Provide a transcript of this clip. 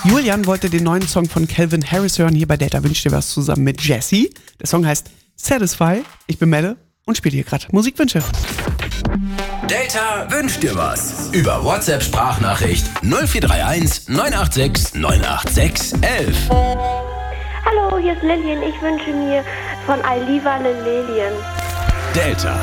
Julian wollte den neuen Song von Calvin Harris hören. Hier bei Delta wünscht dir was zusammen mit Jessie. Der Song heißt Satisfy. Ich bin Melle und spiele hier gerade Musikwünsche. Delta wünscht dir was. Über WhatsApp-Sprachnachricht 0431 986 986 11. Hallo, hier ist Lillian. Ich wünsche mir von Aliva Lillian. Delta.